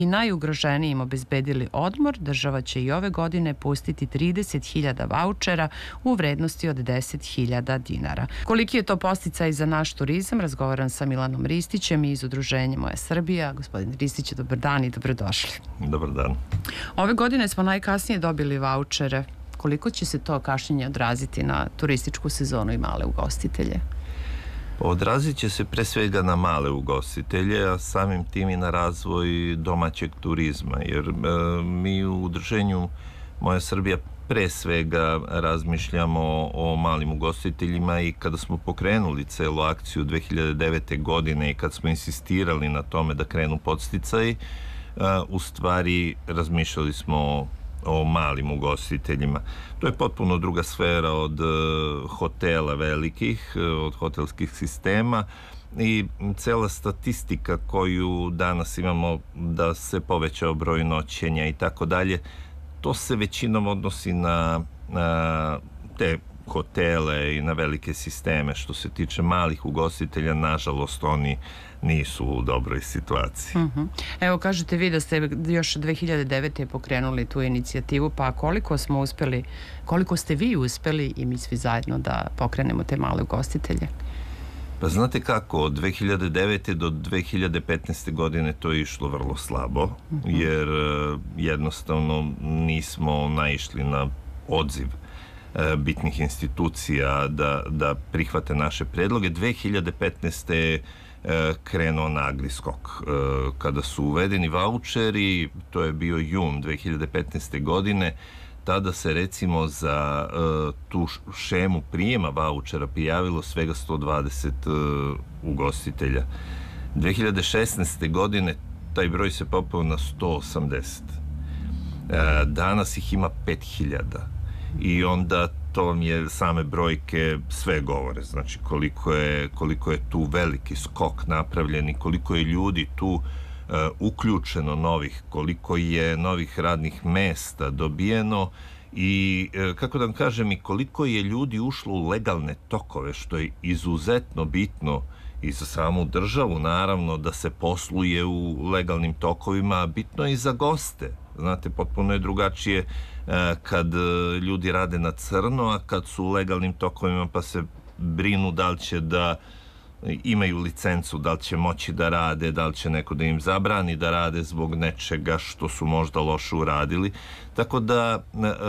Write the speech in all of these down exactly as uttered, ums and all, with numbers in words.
i najugroženijim obezbedili odmor, država će i ove godine pustiti trideset hiljada vaučera u vrednosti od deset hiljada dinara. Koliki je to podsticaj za naš turizam? Razgovaram sa Milanom Ristićem iz Udruženja Moja Srbija. Gospodin Ristić, dobar dan i dobrodošli. Dobar dan. Ove godine smo najkasnije dobili vaučere. Koliko će se to kašnjenje odraziti na turističku sezonu i male ugostitelje? Odrazit će se pre svega na male ugostitelje, a samim tim i na razvoj domaćeg turizma, jer e, mi u Udruženju Moja Srbija pre svega razmišljamo o malim ugostiteljima i kada smo pokrenuli celu akciju dve hiljade devete. godine i kad smo insistirali na tome da krenu podsticaji, u stvari razmišljali smo o malim ugostiteljima. To je potpuno druga sfera od hotela velikih, od hotelskih sistema i cela statistika koju danas imamo da se povećao broj noćenja i tako dalje, to se većinom odnosi na, na te hotele i na velike sisteme. Što se tiče malih ugostitelja, nažalost, oni nisu u dobroj situaciji. Uh-huh. Evo, kažete vi da ste još dve hiljade devete. pokrenuli tu inicijativu, pa koliko smo uspeli, koliko ste vi uspeli i mi svi zajedno da pokrenemo te male ugostitelje? Pa znate kako, od dve hiljade devete. do dve hiljade petnaeste. godine to je išlo vrlo slabo, uh-huh. jer jednostavno nismo naišli na odziv bitnih institucija da, da prihvate naše predloge. dve hiljade petnaeste. je krenuo nagli skok. Kada su uvedeni vaučeri, to je bio jun dve hiljade petnaeste. godine, tada se recimo za tu šemu prijema vaučera prijavilo svega sto dvadeset ugostitelja. dve hiljade šesnaeste. godine taj broj se popeo na sto osamdeset. Danas ih ima pet hiljada. I onda to vam je same brojke sve govore, znači koliko je, koliko je tu veliki skok napravljen i koliko je ljudi tu uh, uključeno novih, koliko je novih radnih mesta dobijeno i uh, kako da vam kažem i koliko je ljudi ušlo u legalne tokove, što je izuzetno bitno i za samu državu, naravno, da se posluje u legalnim tokovima, a bitno je i za goste. Znate, potpuno je drugačije kad ljudi rade na crno, a kad su u legalnim tokovima pa se brinu da li će da imaju licencu, da li će moći da rade, da li će neko da im zabrani da rade zbog nečega što su možda loše uradili. Tako da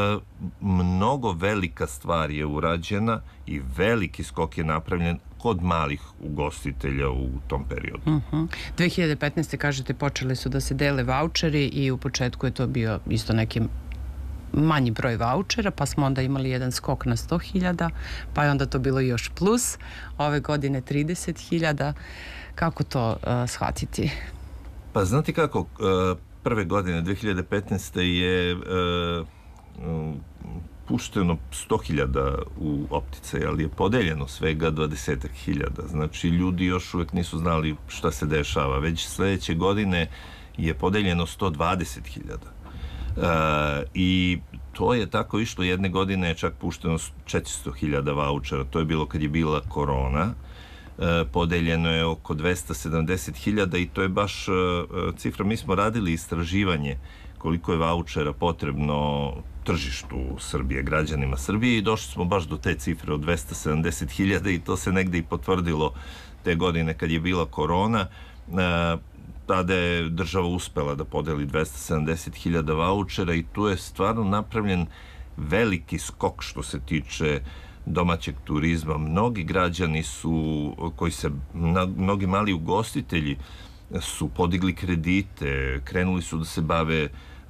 mnogo velika stvar je urađena i veliki skok je napravljen kod malih ugostitelja u tom periodu. Uh-huh. dve hiljade petnaeste. kažete, počeli su da se dele vaučeri i u početku je to bio isto neki manji broj vaučera, pa smo onda imali jedan skok na sto hiljada, pa je onda to bilo još plus. Ove godine trideset hiljada. Kako to uh, shvatiti? Pa znate kako, uh, prve godine dve hiljade petnaeste. je uh, uh, pušteno sto hiljada u opticaj, ali je podeljeno svega dvadeset hiljada. Znači, ljudi još uvek nisu znali šta se dešava. Već sledeće godine je podeljeno sto dvadeset hiljada. Uh, i to je tako išlo. Jedne godine je čak pušteno četiristo hiljada vaučera. To je bilo kad je bila korona. Uh, podeljeno je oko dvesta sedamdeset hiljada i to je baš uh, cifra. Mi smo radili istraživanje koliko je vaučera potrebno tržištu Srbije, građanima Srbije i došli smo baš do te cifre od dvesta sedamdeset hiljada i to se negde i potvrdilo te godine kad je bila korona. Uh, tada je država uspela da podeli dvesta sedamdeset hiljada vaučera i tu je stvarno napravljen veliki skok što se tiče domaćeg turizma. Mnogi građani su, koji se, mnogi mali ugostitelji su podigli kredite, krenuli su da se bave e,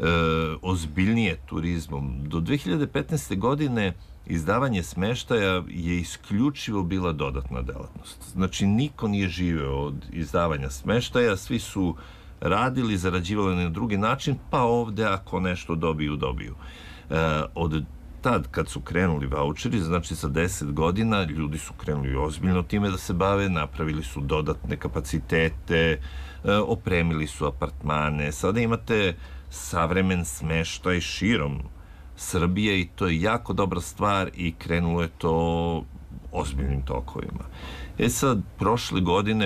ozbiljnije turizmom. Do dve hiljade petnaeste. godine izdavanje smeštaja je isključivo bila dodatna delatnost. Znači, niko nije živeo od izdavanja smeštaja, svi su radili, zarađivali na drugi način, pa ovde ako nešto dobiju, dobiju. E, od tad kad su krenuli vaučeri, znači za deset godina, ljudi su krenuli ozbiljno time da se bave, napravili su dodatne kapacitete, e, opremili su apartmane, sada imate savremen smeštaj širom Srbije i to je jako dobra stvar i krenulo je to ozbiljnim tokovima. E sad, prošle godine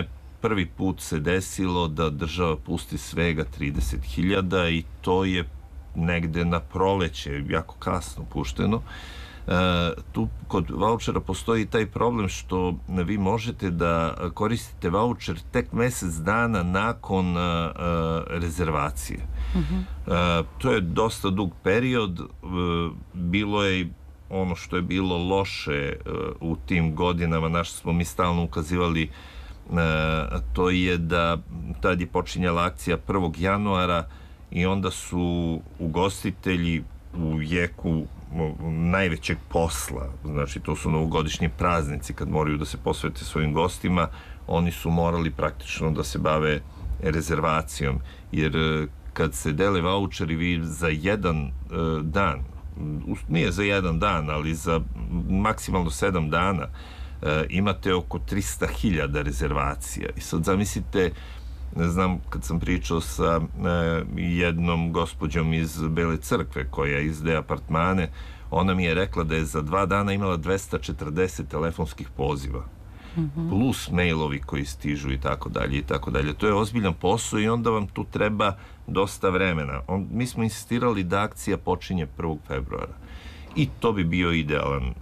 prvi put se desilo da država pusti svega trideset hiljada i to je negde na proleće, jako kasno pušteno. Uh, tu kod vaučera postoji taj problem što vi možete da koristite vaučer tek mesec dana nakon uh, uh, rezervacije. Uh-huh. Uh, to je dosta dug period. Uh, bilo je ono što je bilo loše uh, u tim godinama, na što smo mi stalno ukazivali, uh, to je da tad je počinjala akcija prvog januara i onda su ugostitelji u jeku najvećeg posla, znači to su novogodišnji praznici kad moraju da se posvete svojim gostima, oni su morali praktično da se bave rezervacijom, jer kad se dele vaučeri vi za jedan uh, dan, nije za jedan dan, ali za maksimalno sedam dana uh, imate oko trista hiljada rezervacija i sad zamislite, ne znam, kad sam pričao sa e, jednom gospođom iz Bele Crkve koja izdaje apartmane, ona mi je rekla da je za dva dana imala dvesta četrdeset telefonskih poziva, mm-hmm. plus mailovi koji stižu i tako dalje i tako dalje. To je ozbiljan posao i onda vam tu treba dosta vremena. On, mi smo insistirali da akcija počinje prvog februara. I to bi bio idealan uh,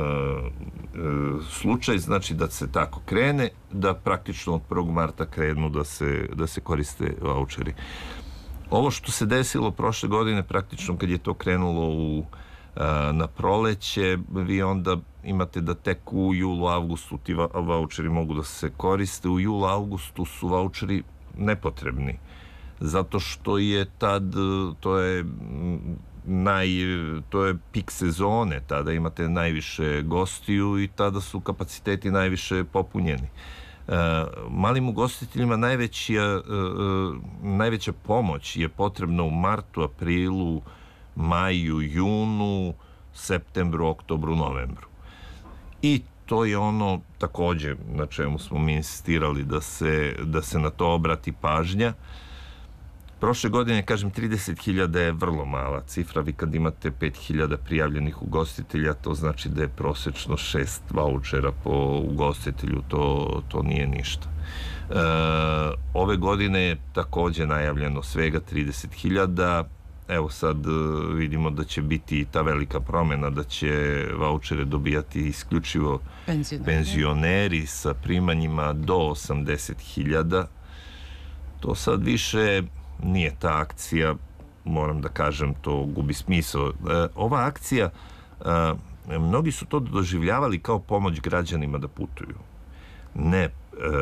uh, slučaj, znači da se tako krene, da praktično od prvog marta krenu da se, da se koriste vaučeri. Ovo što se desilo prošle godine, praktično kad je to krenulo u, uh, na proleće, vi onda imate da tek u julu, avgustu ti vaučeri mogu da se koriste. U julu, avgustu su vaučeri nepotrebni, zato što je tad, to je naj, to je pik sezone, tada imate najviše gostiju i tada su kapaciteti najviše popunjeni. Uh, malim ugostiteljima najveća, uh, najveća pomoć je potrebna u martu, aprilu, maju, junu, septembru, oktobru, novembru. I to je ono takođe na čemu smo mi insistirali da se, da se na to obrati pažnja. Prošle godine, kažem, trideset hiljada je vrlo mala cifra. Vi kad imate pet hiljada prijavljenih ugostitelja, to znači da je prosečno šest vaučera po ugostitelju, to, to nije ništa. E, ove godine je takođe najavljeno svega trideset hiljada. Evo sad vidimo da će biti ta velika promena, da će vaučere dobijati isključivo penzioneri, penzioneri sa primanjima do osamdeset hiljada. To sad više nije ta akcija, moram da kažem, to gubi smisao. E, ova akcija, e, mnogi su to doživljavali kao pomoć građanima da putuju. Ne, e,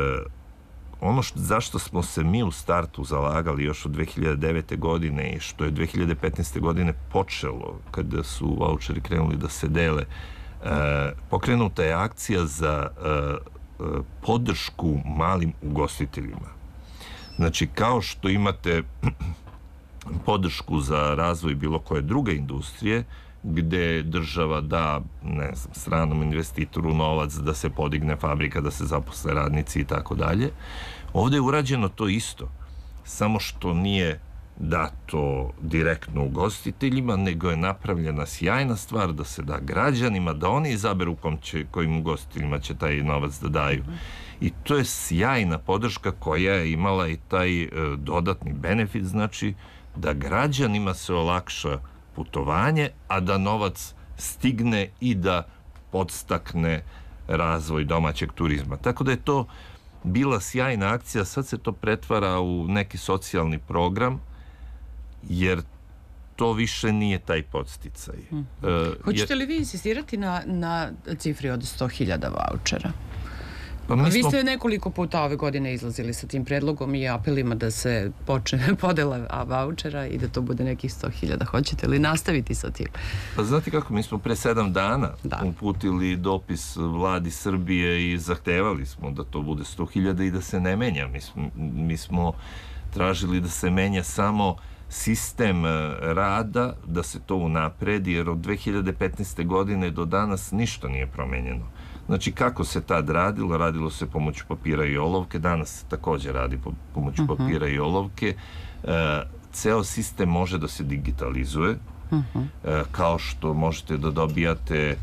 ono što, zašto smo se mi u startu zalagali još od dve hiljade devete. godine i što je dve hiljade petnaeste. godine počelo, kada su vaučeri krenuli da se dele, e, pokrenuta je akcija za e, e, podršku malim ugostiteljima. Znači, kao što imate podršku za razvoj bilo koje druge industrije, gde država da, ne znam, stranom investitoru novac da se podigne fabrika, da se zaposle radnici i tako dalje, ovde je urađeno to isto, samo što nije dato direktno ugostiteljima, nego je napravljena sjajna stvar da se da građanima, da oni izaberu kom će, kojim ugostiteljima će taj novac da daju. I to je sjajna podrška koja je imala i taj e, dodatni benefit, znači da građanima se olakša putovanje, a da novac stigne i da podstakne razvoj domaćeg turizma. Tako da je to bila sjajna akcija, sad se to pretvara u neki socijalni program, jer to više nije taj podsticaj. Hmm. E, Hoćete li vi insistirati na, na cifri od sto hiljada vaučera? Pa mi Vi smo... ste nekoliko puta ove godine izlazili sa tim predlogom i apelima da se počne podela vaučera i da to bude nekih sto hiljada. Hoćete li nastaviti sa tim? Pa znate kako, mi smo pre sedam dana da. uputili dopis vladi Srbije i zahtevali smo da to bude sto hiljada i da se ne menja. Mi smo, mi smo tražili da se menja samo sistem rada, da se to unapredi, jer od dve hiljade petnaeste. godine do danas ništa nije promenjeno. Znači, kako se tad radilo? Radilo se pomoću papira i olovke, danas se takođe radi pomoću uh-huh. papira i olovke. E, ceo sistem može da se digitalizuje, uh-huh. e, kao što možete da dobijate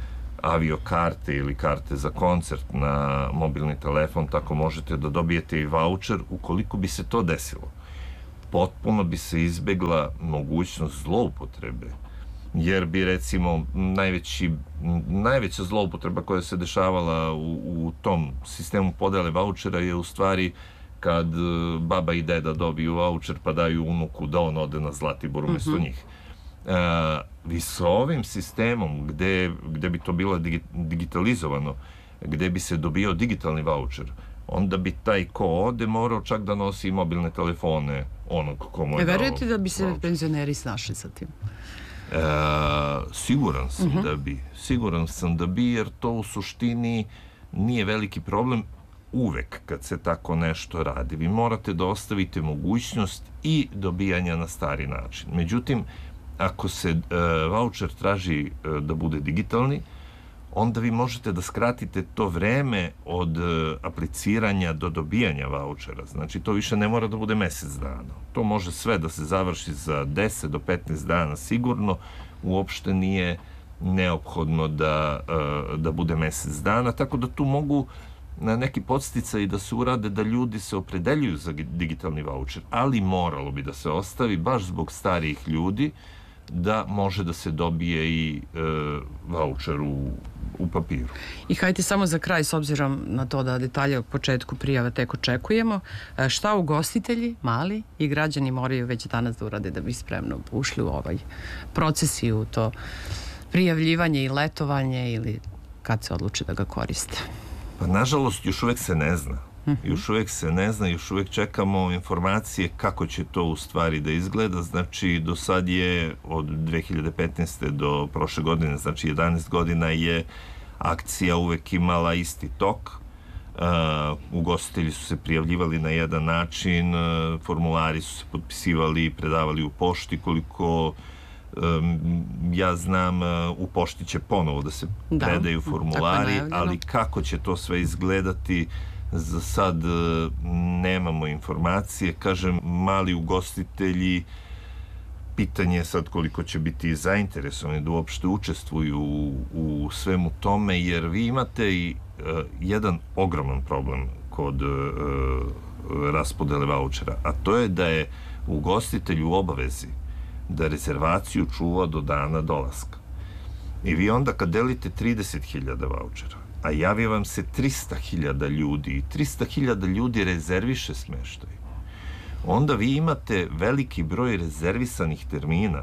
avio karte ili karte za koncert na mobilni telefon, tako možete da dobijete i vaučer. Ukoliko bi se to desilo, potpuno bi se izbegla mogućnost zloupotrebe, jer bi recimo najveći, najveća zloupotreba koja se dešavala u, u tom sistemu podele vaučera je u stvari kad baba i deda dobiju vaučer pa daju unuku da on ode na Zlatibor umjesto mm-hmm. njih. Uh, vi sa ovim sistemom gde, gde bi to bilo digi, digitalizovano, gde bi se dobio digitalni vaučer, onda bi taj ko ode morao čak da nosi mobilne telefone onog komu je dao. Verujete da bi se voucher. Penzioneri snašli sa tim? E, siguran sam uh-huh. da bi. Siguran sam da bi, jer to u suštini nije veliki problem uvek kad se tako nešto radi. Vi morate da ostavite mogućnost i dobijanja na stari način. Međutim, ako se e, voucher traži e, da bude digitalni, onda vi možete da skratite to vreme od e, apliciranja do dobijanja vouchera. Znači, to više ne mora da bude mesec dana. To može sve da se završi za deset do petnaest dana sigurno. Uopšte nije neophodno da, e, da bude mesec dana, tako da tu mogu na neki podsticaj da se urade da ljudi se opredeljuju za digitalni voucher, ali moralo bi da se ostavi baš zbog starijih ljudi da može da se dobije i e, voucher u, u papiru. I hajde samo za kraj, s obzirom na to da detalje u početku prijava tek očekujemo, šta ugostitelji, mali i građani moraju već danas da urade da bi spremno ušli u ovaj proces i u to prijavljivanje i letovanje ili kad se odluče da ga koriste? Pa nažalost još uvek se ne zna. Još uvek se ne zna, još uvek čekamo informacije kako će to u stvari da izgleda. Znači, do sad je od dve hiljade petnaeste do prošle godine, znači jedanaest godina je akcija uvek imala isti tok. Uh, ugostitelji su se prijavljivali na jedan način, uh, formulari su se potpisivali i predavali u pošti. Koliko um, ja znam, uh, u pošti će ponovo da se da, predaju formulari, ali kako će to sve izgledati, za sad nemamo informacije. Kažem, mali ugostitelji, pitanje je sad koliko će biti zainteresovani da uopšte učestvuju u, u svemu tome, jer vi imate i uh, jedan ogroman problem kod uh, raspodele vaučera, a to je da je ugostitelj u obavezi da rezervaciju čuva do dana dolaska. I vi onda kad delite trideset hiljada vaučera, a javi vam se trista hiljada ljudi i trista hiljada ljudi rezerviše smeštaj, onda vi imate veliki broj rezervisanih termina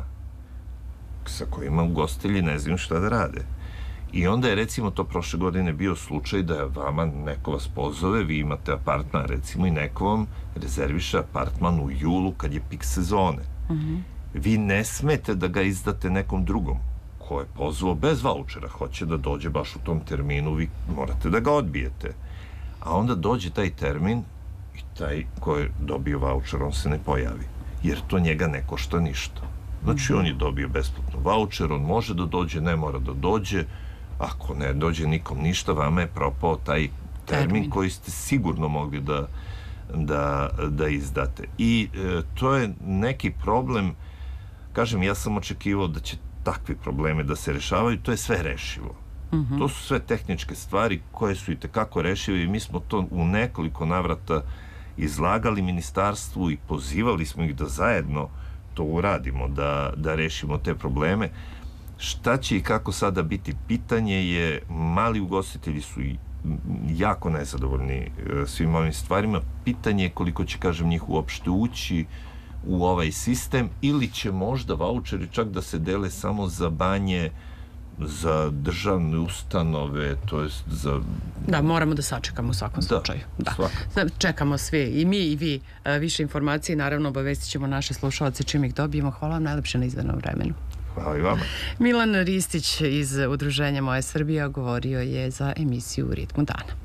sa kojima ugostitelji ne znaju šta da rade. I onda je recimo to prošle godine bio slučaj da je vama neko vas pozove, vi imate apartman recimo i neko vam rezerviše apartman u julu kad je pik sezone. Mm-hmm. Vi ne smete da ga izdate nekom drugom ko je pozvao bez vaučera, hoće da dođe baš u tom terminu, vi morate da ga odbijete. A onda dođe taj termin i taj ko je dobio vaučer, on se ne pojavi, jer to njega ne košta ništa. Znači, on je dobio besplatno vaučer, on može da dođe, ne mora da dođe, ako ne dođe nikom ništa, vama je propao taj termin, termin. koji ste sigurno mogli da, da, da izdate. I e, to je neki problem, kažem, ja sam očekivao da će takvi probleme da se rešavaju, to je sve rešivo. Mm-hmm. To su sve tehničke stvari koje su i tekako rešive i mi smo to u nekoliko navrata izlagali ministarstvu i pozivali smo ih da zajedno to uradimo, da, da rešimo te probleme. Šta će i kako sada biti pitanje je, mali ugostitelji su i jako nezadovoljni svim ovim stvarima. Pitanje je koliko će, kažem, njih uopšte ući u ovaj sistem, ili će možda vaučeri čak da se dele samo za banje, za državne ustanove, to jest za... Da, moramo da sačekamo u svakom slučaju. Da, da. Čekamo svi, i mi i vi, više informacije, naravno obavestit ćemo naše slušalce čim ih dobijemo. Hvala vam najlepše na izdanom vremenu. Hvala i vama. Milan Ristić iz Udruženja Moja Srbija govorio je za emisiju Ritmu dana.